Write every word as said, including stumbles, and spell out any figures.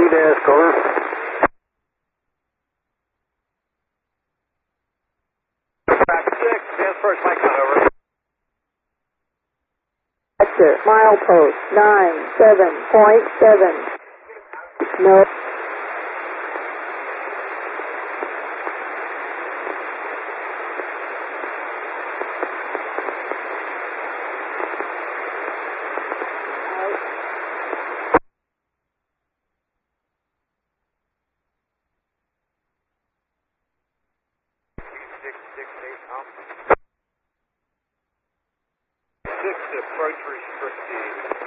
dash car. Track six, transfer Mike on over. Vector, milepost nine seven point seven. No. six six eight, um. six approach restricted.